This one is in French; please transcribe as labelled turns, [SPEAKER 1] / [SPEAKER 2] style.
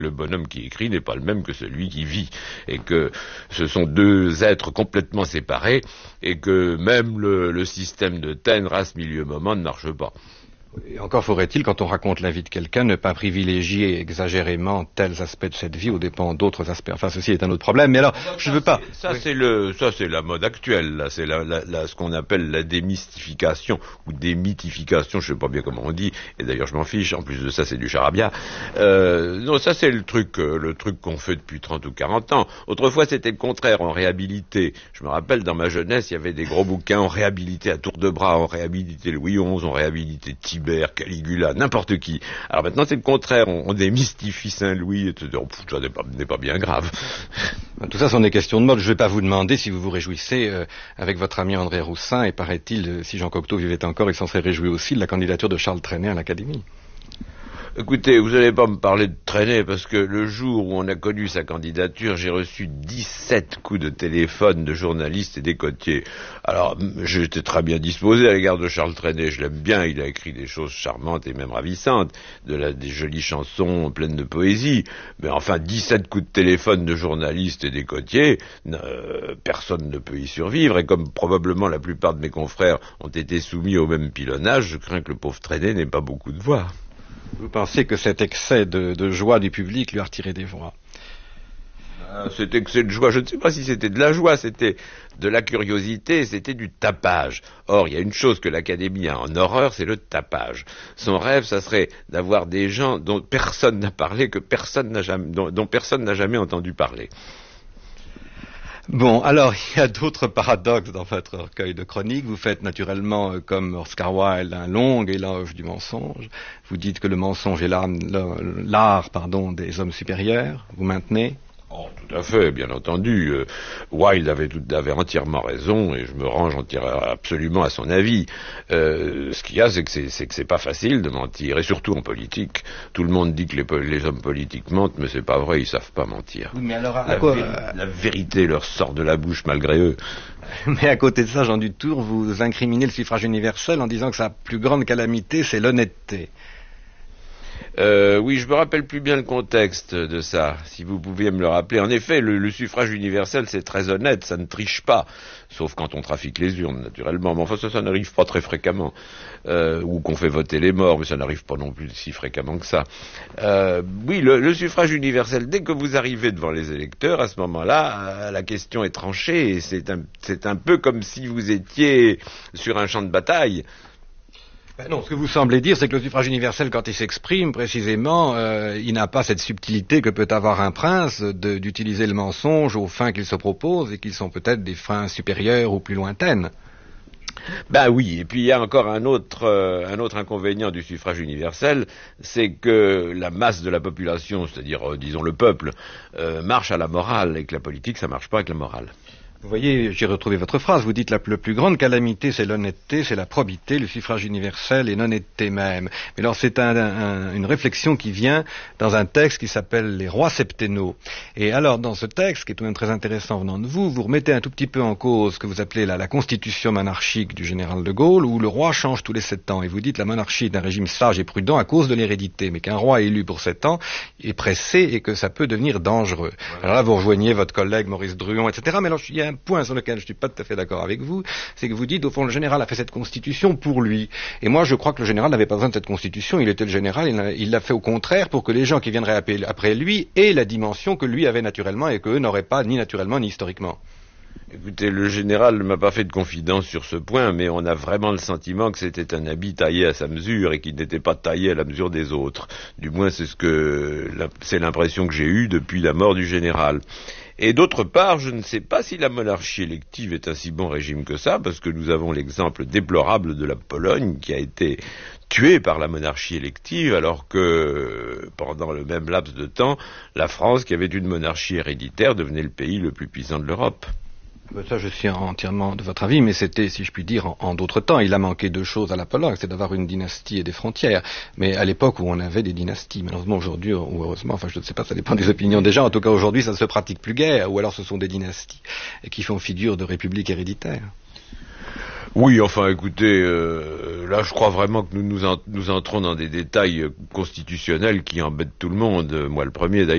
[SPEAKER 1] Le bonhomme qui écrit n'est pas le même que celui qui vit, et que ce sont deux êtres complètement séparés, et que même le système de Taine, race, milieu, moment ne marche pas.
[SPEAKER 2] Et encore faudrait-il, quand on raconte la vie de quelqu'un, ne pas privilégier exagérément tels aspects de cette vie aux dépens d'autres aspects. Enfin, ceci est un autre problème, mais alors, je veux pas...
[SPEAKER 1] Ça, c'est la mode actuelle, là, c'est ce qu'on appelle la démystification, ou démythification, je sais pas bien comment on dit, et d'ailleurs je m'en fiche, en plus de ça, c'est du charabia. Non, ça, c'est le truc qu'on fait depuis 30 ou 40 ans. Autrefois, c'était le contraire, on réhabilitait. Je me rappelle, dans ma jeunesse, il y avait des gros bouquins, on réhabilitait à tour de bras, on réhabilitait Louis XI, on réhabilitait Caligula, n'importe qui. Alors maintenant c'est le contraire, on démystifie Saint-Louis, et ça n'est pas bien grave.
[SPEAKER 2] Tout ça sont des questions de mode. Je ne vais pas vous demander si vous vous réjouissez avec votre ami André Roussin, et paraît-il, si Jean Cocteau vivait encore, il s'en serait réjoui aussi de la candidature de Charles Trenet à l'Académie.
[SPEAKER 1] Écoutez, vous n'allez pas me parler de Trenet, parce que le jour où on a connu sa candidature, j'ai reçu 17 coups de téléphone de journalistes et d'écotiers. Alors, j'étais très bien disposé à l'égard de Charles Trenet, je l'aime bien, il a écrit des choses charmantes et même ravissantes, des jolies chansons pleines de poésie, mais enfin, 17 coups de téléphone de journalistes et d'écotiers, personne ne peut y survivre, et comme probablement la plupart de mes confrères ont été soumis au même pilonnage, je crains que le pauvre Trenet n'ait pas beaucoup de voix.
[SPEAKER 2] Vous pensez que cet excès de joie du public lui a retiré des voix?
[SPEAKER 1] Cet excès de joie, je ne sais pas si c'était de la joie, c'était de la curiosité, c'était du tapage. Or, il y a une chose que l'Académie a en horreur, c'est le tapage. Son rêve, ça serait d'avoir des gens dont personne n'a parlé, dont personne n'a jamais entendu parler.
[SPEAKER 2] Bon, alors, il y a d'autres paradoxes dans votre recueil de chroniques. Vous faites naturellement, comme Oscar Wilde, un long éloge du mensonge. Vous dites que le mensonge est l'art des hommes supérieurs. Vous maintenez?
[SPEAKER 1] Oh, tout à fait, bien entendu. Wilde avait entièrement raison, et je me range absolument à son avis. Ce qu'il y a, c'est que c'est pas facile de mentir, et surtout en politique. Tout le monde dit que les hommes politiques mentent, mais c'est pas vrai, ils savent pas mentir.
[SPEAKER 2] Oui, mais alors,
[SPEAKER 1] la vérité leur sort de la bouche malgré eux.
[SPEAKER 2] Mais à côté de ça, Jean Dutour, vous incriminez le suffrage universel en disant que sa plus grande calamité, c'est l'honnêteté.
[SPEAKER 1] Oui, je me rappelle plus bien le contexte de ça, si vous pouviez me le rappeler. En effet, le suffrage universel, c'est très honnête, ça ne triche pas, sauf quand on trafique les urnes, naturellement. Mais enfin, ça n'arrive pas très fréquemment. Ou qu'on fait voter les morts, mais ça n'arrive pas non plus si fréquemment que ça. Oui, le suffrage universel, dès que vous arrivez devant les électeurs, à ce moment-là, la question est tranchée, et c'est un peu comme si vous étiez sur un champ de bataille.
[SPEAKER 2] Non, ce que vous semblez dire, c'est que le suffrage universel, quand il s'exprime, précisément, il n'a pas cette subtilité que peut avoir un prince d'utiliser le mensonge aux fins qu'il se propose, et qui sont peut-être des fins supérieures ou plus lointaines.
[SPEAKER 1] Ben oui, et puis il y a encore un autre inconvénient du suffrage universel, c'est que la masse de la population, c'est-à-dire, disons, le peuple, marche à la morale, et que la politique, ça marche pas avec la morale.
[SPEAKER 2] Vous voyez, j'ai retrouvé votre phrase, vous dites la plus grande calamité, c'est l'honnêteté, c'est la probité, le suffrage universel et l'honnêteté même. Mais alors c'est une réflexion qui vient dans un texte qui s'appelle Les Rois septennaux. Et alors dans ce texte, qui est tout de même très intéressant venant de vous, vous remettez un tout petit peu en cause ce que vous appelez la constitution monarchique du général de Gaulle, où le roi change tous les 7 ans. Et vous dites la monarchie est un régime sage et prudent à cause de l'hérédité, mais qu'un roi élu pour 7 ans est pressé et que ça peut devenir dangereux. Voilà. Alors là vous rejoignez votre collègue Maurice Druon, etc. Mais alors il y a un point sur lequel je ne suis pas tout à fait d'accord avec vous, c'est que vous dites, au fond, le général a fait cette constitution pour lui. Et moi, je crois que le général n'avait pas besoin de cette constitution, il était le général, il l'a fait au contraire pour que les gens qui viendraient après lui aient la dimension que lui avait naturellement et qu'eux n'auraient pas, ni naturellement, ni historiquement.
[SPEAKER 1] Écoutez, le général ne m'a pas fait de confidence sur ce point, mais on a vraiment le sentiment que c'était un habit taillé à sa mesure et qu'il n'était pas taillé à la mesure des autres. Du moins, c'est l'impression que j'ai eue depuis la mort du général. Et d'autre part, je ne sais pas si la monarchie élective est un si bon régime que ça, parce que nous avons l'exemple déplorable de la Pologne qui a été tuée par la monarchie élective, alors que pendant le même laps de temps, la France, qui avait une monarchie héréditaire, devenait le pays le plus puissant de l'Europe.
[SPEAKER 2] Ça, je suis entièrement de votre avis, mais c'était, si je puis dire, en d'autres temps. Il a manqué 2 choses à la Pologne, c'est d'avoir une dynastie et des frontières. Mais à l'époque où on avait des dynasties, malheureusement aujourd'hui, ou heureusement, enfin je ne sais pas, ça dépend des opinions des gens. En tout cas aujourd'hui, ça ne se pratique plus guère, ou alors ce sont des dynasties qui font figure de république héréditaire.
[SPEAKER 1] Oui, enfin, écoutez, là, je crois vraiment que nous entrons dans des détails constitutionnels qui embêtent tout le monde. Moi, le premier, d'ailleurs.